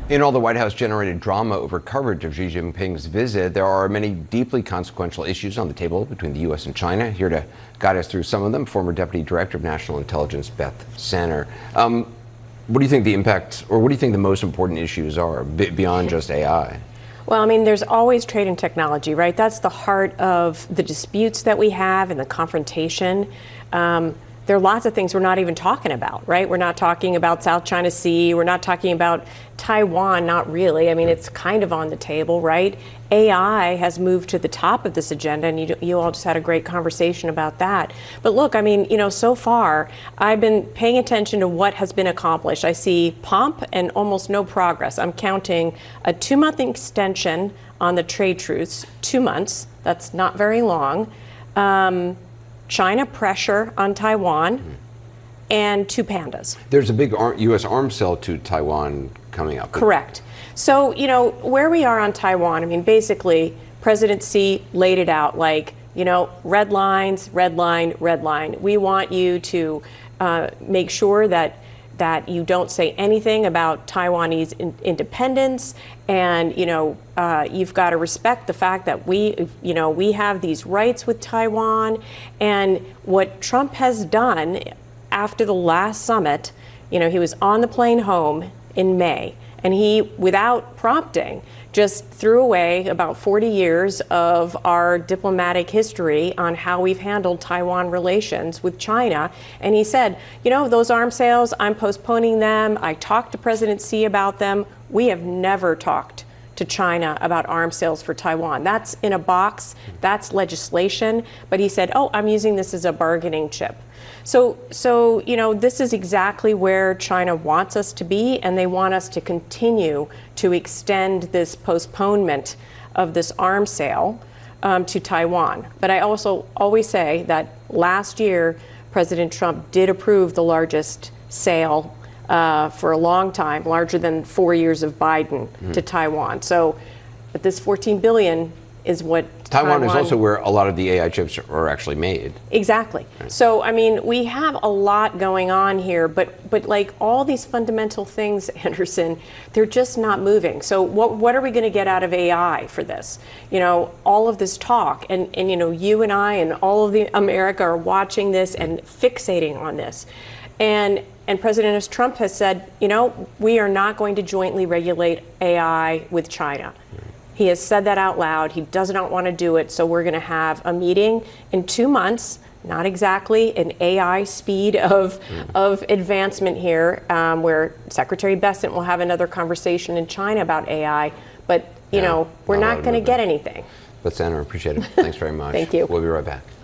In all the White House generated drama over coverage of Xi Jinping's visit, there are many deeply consequential issues on the table between the U.S. and China. Here to guide us through some of them, former Deputy Director of National Intelligence, Beth Sanner. What do you think the impact, or what do you think the most important issues are beyond just AI? Well, I mean, there's always trade and technology, right? That's the heart of the disputes that we have and the confrontation. There are lots of things we're not even talking about, right? We're not talking about South China Sea. We're not talking about Taiwan, not really. I mean, it's kind of on the table, right? AI has moved to the top of this agenda, and you all just had a great conversation about that. But look, I mean, so far, I've been paying attention to what has been accomplished. I see pomp and almost no progress. I'm counting a 2-month extension on the trade truce, 2 months. That's not very long. China pressure on Taiwan, and 2 pandas. There's a big U.S. arms sale to Taiwan coming up. Correct. So, where we are on Taiwan, I mean, basically, President Xi laid it out like, red lines, red line, red line. We want you to make sure that you don't say anything about Taiwanese independence, and you've got to respect the fact that we have these rights with Taiwan. And what Trump has done after the last summit, he was on the plane home in May, and he, without prompting, just threw away about 40 years of our diplomatic history on how we've handled Taiwan relations with China. And he said, those arms sales, I'm postponing them. I talked to President Xi about them. We have never talked to China about arms sales for Taiwan. That's in a box. That's legislation. But he said, I'm using this as a bargaining chip. So this is exactly where China wants us to be, and they want us to continue to extend this postponement of this arms sale to Taiwan. But I also always say that last year, President Trump did approve the largest sale for a long time, larger than 4 years of Biden to Taiwan. So, but this $14 billion is what Taiwan is also where a lot of the AI chips are actually made. Exactly. Right. So, I mean, we have a lot going on here, but like all these fundamental things, Anderson, they're just not moving. So what are we going to get out of AI for this? All of this talk, and you and I and all of America are watching this and fixating on this. And President Trump has said, we are not going to jointly regulate AI with China. He has said that out loud. He does not want to do it. So we're going to have a meeting in 2 months, not exactly an AI speed of advancement here, where Secretary Bessent will have another conversation in China about AI. But, we're not going to get anything. But Senator, appreciate it. Thanks very much. Thank you. We'll be right back.